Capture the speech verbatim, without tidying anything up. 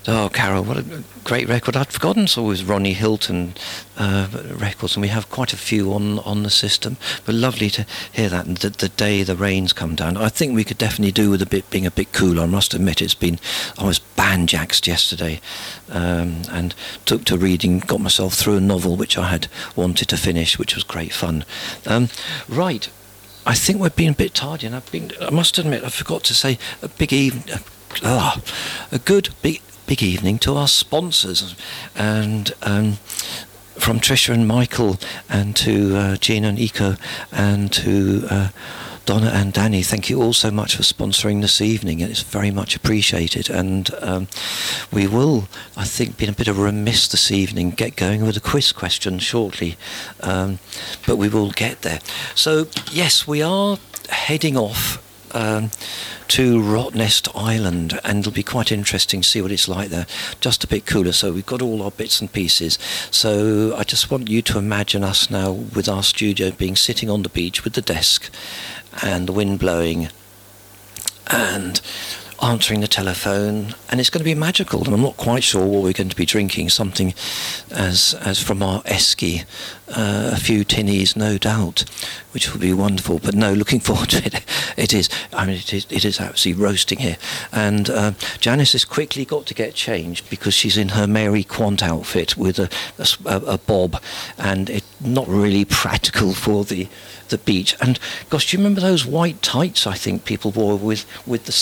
Oh, Carol, what a great record. I'd forgotten so it was Ronnie Hilton uh, records, and we have quite a few on, on the system. But lovely to hear that, and the, the day the rains come down. I think we could definitely do with a bit being a bit cooler. I must admit, it's been, I was banjaxed yesterday, um, and took to reading, got myself through a novel which I had wanted to finish, which was great fun. Um, right, I think we're being a bit tardy, and I've been, I must admit, I forgot to say a big evening, uh, a good big big evening to our sponsors, and um, from Tricia and Michael, and to uh, Gina and Eco, and to uh, Donna and Danny. Thank you all so much for sponsoring this evening. It's very much appreciated, and um, we will, I think, be a bit of a remiss this evening, get going with a quiz question shortly, um, but we will get there. So yes, we are heading off Um, to Rottnest Island, and it'll be quite interesting to see what it's like there. Just a bit cooler, so we've got all our bits and pieces. So I just want you to imagine us now with our studio being sitting on the beach with the desk and the wind blowing and answering the telephone, and it's going to be magical. And I'm not quite sure what we're going to be drinking, something as as from our esky, uh, a few tinnies no doubt, which will be wonderful. But no, looking forward to it. It is, I mean, it is, it is absolutely roasting here. And uh, Janice has quickly got to get changed because she's in her Mary Quant outfit with a, a, a bob, and it's not really practical for the the beach. And gosh, do you remember those white tights I think people wore with with the